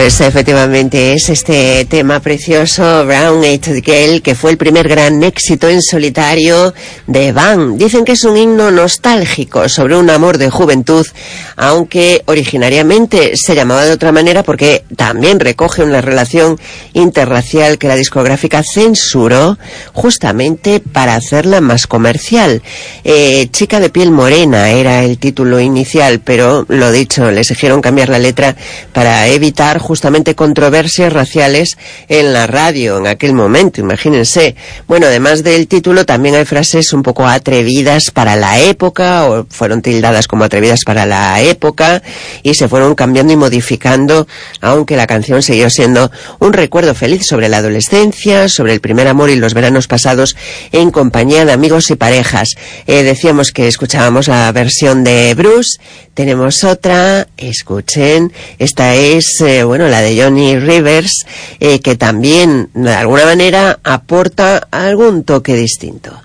Pues efectivamente es este tema precioso, Brown Eyed Girl, que fue el primer gran éxito en solitario de Van. Dicen que es un himno nostálgico sobre un amor de juventud, aunque originariamente se llamaba de otra manera porque también recoge una relación interracial que la discográfica censuró justamente para hacerla más comercial. Chica de piel morena era el título inicial, pero lo dicho, le exigieron cambiar la letra para evitar justamente controversias raciales en la radio en aquel momento, imagínense. Bueno, además del título también hay frases un poco atrevidas para la época, o fueron tildadas como atrevidas para la época, y se fueron cambiando y modificando, aunque la canción siguió siendo un recuerdo feliz sobre la adolescencia, sobre el primer amor y los veranos pasados en compañía de amigos y parejas. Decíamos que escuchábamos la versión de Bruce, tenemos otra, escuchen, esta es, la de Johnny Rivers, que también de alguna manera aporta algún toque distinto.